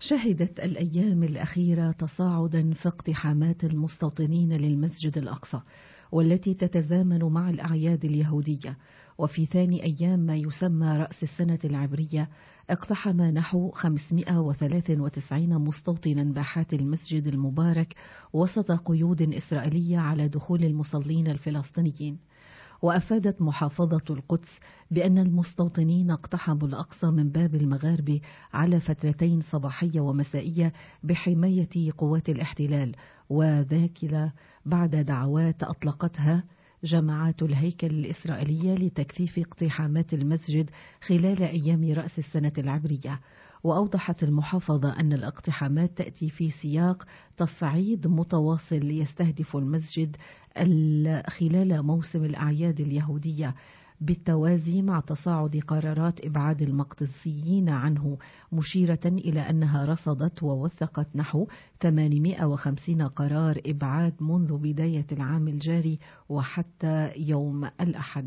شهدت الأيام الأخيرة تصاعدا في اقتحامات المستوطنين للمسجد الأقصى، والتي تتزامن مع الأعياد اليهودية. وفي ثاني أيام ما يسمى رأس السنة العبرية اقتحم نحو 593 مستوطنا باحات المسجد المبارك وسط قيود إسرائيلية على دخول المصلين الفلسطينيين. وأفادت محافظة القدس بأن المستوطنين اقتحموا الأقصى من باب المغاربة على فترتين صباحية ومسائية بحماية قوات الاحتلال، وذاك بعد دعوات أطلقتها جماعات الهيكل الإسرائيلية لتكثيف اقتحامات المسجد خلال أيام رأس السنة العبرية. وأوضحت المحافظة أن الاقتحامات تأتي في سياق تصعيد متواصل يستهدف المسجد خلال موسم الأعياد اليهودية، بالتوازي مع تصاعد قرارات إبعاد المقدسيين عنه، مشيرة إلى أنها رصدت ووثقت نحو 850 قرار إبعاد منذ بداية العام الجاري وحتى يوم الأحد.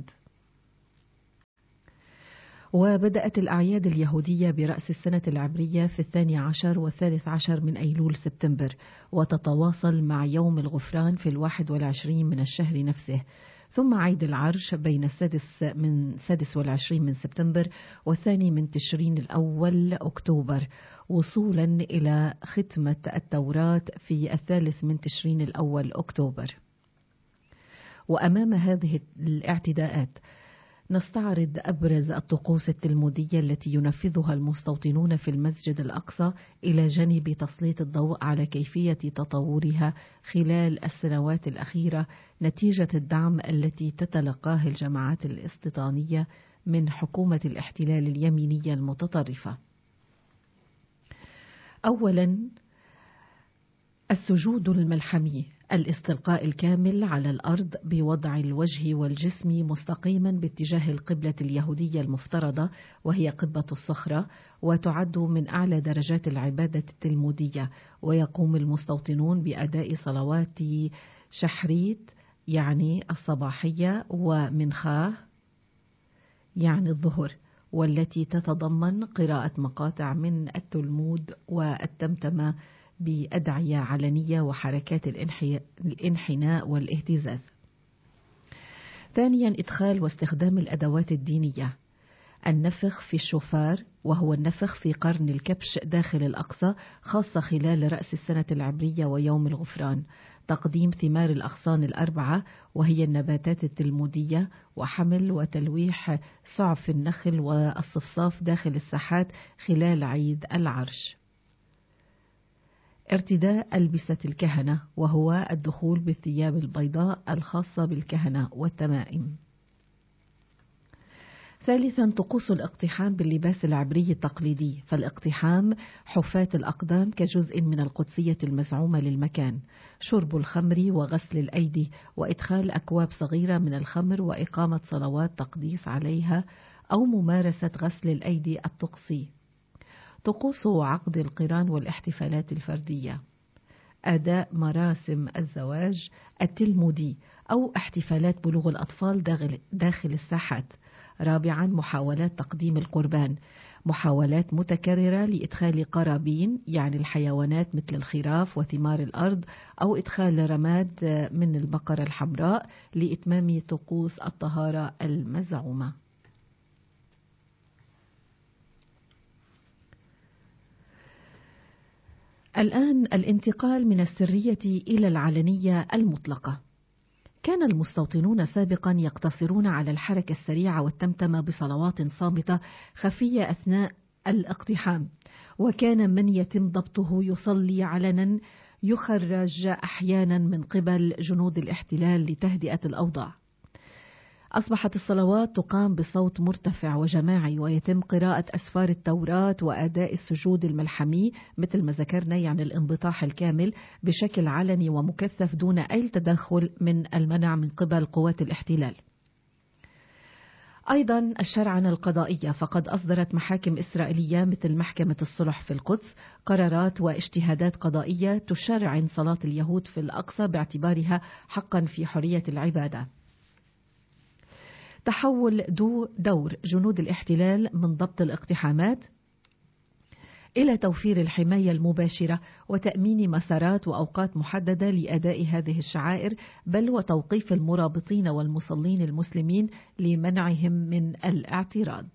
وبدأت الأعياد اليهودية برأس السنة العبرية في 12 و13 من أيلول سبتمبر، وتتواصل مع يوم الغفران في 21 من الشهر نفسه، ثم عيد العرش بين السادس والعشرين من سبتمبر والثاني من تشرين الأول أكتوبر، وصولا إلى ختمة التوراة في 3 من تشرين الأول أكتوبر. وأمام هذه الاعتداءات نستعرض أبرز الطقوس التلمودية التي ينفذها المستوطنون في المسجد الأقصى، إلى جانب تسليط الضوء على كيفية تطورها خلال السنوات الأخيرة نتيجة الدعم التي تتلقاه الجماعات الاستيطانية من حكومة الاحتلال اليمينية المتطرفة. أولا، السجود الملحمي، الاستلقاء الكامل على الأرض بوضع الوجه والجسم مستقيما باتجاه القبلة اليهودية المفترضة، وهي قبة الصخرة، وتعد من أعلى درجات العبادة التلمودية. ويقوم المستوطنون بأداء صلوات شحريت يعني الصباحية، ومنخاه يعني الظهر، والتي تتضمن قراءة مقاطع من التلمود والتمتمة بأدعية علنية وحركات الانحناء والاهتزاز. ثانيا، إدخال واستخدام الأدوات الدينية، النفخ في الشوفار، وهو النفخ في قرن الكبش داخل الأقصى، خاصة خلال رأس السنة العبرية ويوم الغفران. تقديم ثمار الأغصان الأربعة وهي النباتات التلمودية، وحمل وتلويح سعف النخل والصفصاف داخل الساحات خلال عيد العرش. ارتداء ألبسة الكهنة، وهو الدخول بالثياب البيضاء الخاصة بالكهنة والتمائم. ثالثا، طقوس الاقتحام باللباس العبري التقليدي، فالاقتحام حفاة الأقدام كجزء من القدسية المزعومة للمكان، شرب الخمر وغسل الأيدي، وإدخال أكواب صغيرة من الخمر وإقامة صلوات تقديس عليها، أو ممارسة غسل الأيدي الطقسي. طقوس عقد القران والاحتفالات الفردية، أداء مراسم الزواج التلمودي أو احتفالات بلوغ الأطفال داخل الساحات. رابعا، محاولات تقديم القربان، محاولات متكررة لإدخال قرابين يعني الحيوانات مثل الخراف وثمار الأرض، أو إدخال رماد من البقرة الحمراء لإتمام طقوس الطهارة المزعومة. الآن الانتقال من السرية إلى العلنية المطلقة. كان المستوطنون سابقا يقتصرون على الحركة السريعة والتمتمة بصلوات صامتة خفية أثناء الاقتحام، وكان من يتم ضبطه يصلي علنا يخرج أحيانا من قبل جنود الاحتلال لتهدئة الأوضاع. أصبحت الصلوات تقام بصوت مرتفع وجماعي، ويتم قراءة أسفار التوراة وأداء السجود الملحمي مثل ما ذكرنا يعني الانبطاح الكامل بشكل علني ومكثف دون أي تدخل من المنع من قبل قوات الاحتلال. أيضا الشرعنة القضائية، فقد أصدرت محاكم إسرائيلية مثل محكمة الصلح في القدس قرارات واجتهادات قضائية تشرعن صلاة اليهود في الأقصى باعتبارها حقا في حرية العبادة. تحول دور جنود الاحتلال من ضبط الاقتحامات إلى توفير الحماية المباشرة وتأمين مسارات وأوقات محددة لأداء هذه الشعائر، بل وتوقيف المرابطين والمصلين المسلمين لمنعهم من الاعتراض.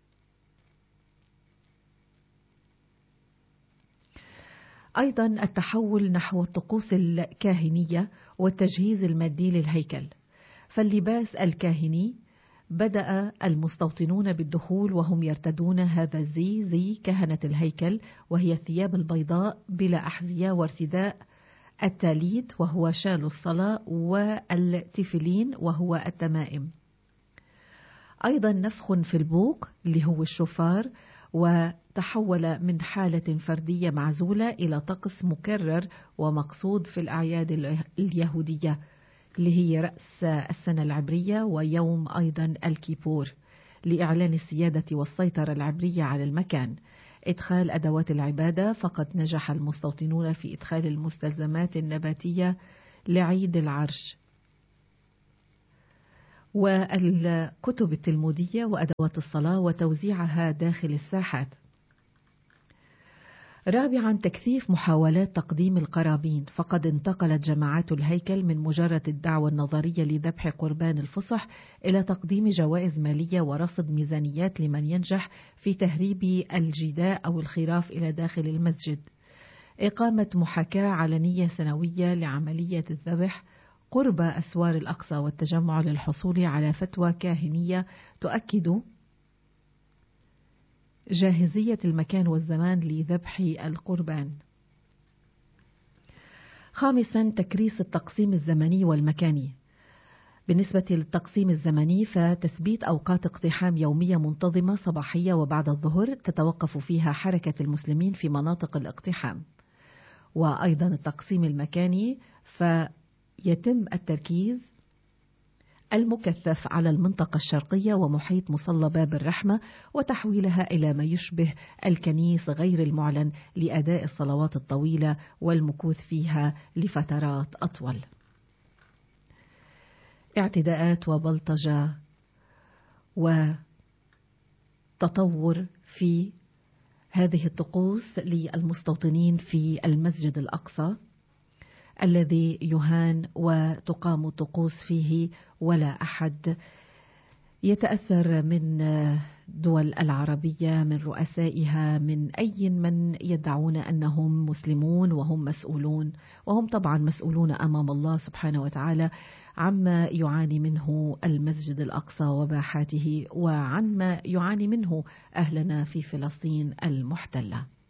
أيضا التحول نحو الطقوس الكاهنية والتجهيز المادي للهيكل. فاللباس الكاهني بدأ المستوطنون بالدخول وهم يرتدون هذا الزي زي كهنة الهيكل، وهي الثياب البيضاء بلا أحذية وارتداء التاليت وهو شال الصلاة والتفلين وهو التمائم. أيضا نفخ في البوق اللي هو الشوفار، وتحول من حالة فردية معزولة إلى طقس مكرر ومقصود في الأعياد اليهودية اللي هي رأس السنة العبرية ويوم أيضا الكيبور، لإعلان السيادة والسيطرة العبرية على المكان. إدخال أدوات العبادة، فقد نجح المستوطنون في إدخال المستلزمات النباتية لعيد العرش والكتب التلمودية وأدوات الصلاة وتوزيعها داخل الساحات. رابعا تكثيف محاولات تقديم القرابين، فقد انتقلت جماعات الهيكل من مجرد الدعوة النظرية لذبح قربان الفصح إلى تقديم جوائز مالية ورصد ميزانيات لمن ينجح في تهريب الجداء أو الخراف إلى داخل المسجد. إقامة محاكاة علنية سنوية لعملية الذبح قرب أسوار الأقصى والتجمع للحصول على فتوى كاهنية تؤكد جاهزية المكان والزمان لذبح القربان. خامسا تكريس التقسيم الزمني والمكاني. بالنسبة للتقسيم الزمني فتثبيت أوقات اقتحام يومية منتظمة صباحية وبعد الظهر تتوقف فيها حركة المسلمين في مناطق الاقتحام. وأيضا التقسيم المكاني فيتم التركيز المكثف على المنطقة الشرقية ومحيط مصلى باب الرحمة وتحويلها إلى ما يشبه الكنيس غير المعلن لأداء الصلوات الطويلة والمكوث فيها لفترات أطول. اعتداءات وبلطجة وتطور في هذه الطقوس للمستوطنين في المسجد الأقصى الذي يهان وتقام طقوس فيه ولا أحد يتأثر من دول العربية، من رؤسائها، من أي من يدعون أنهم مسلمون وهم مسؤولون، وهم طبعا مسؤولون أمام الله سبحانه وتعالى عما يعاني منه المسجد الأقصى وباحاته وعما يعاني منه أهلنا في فلسطين المحتلة.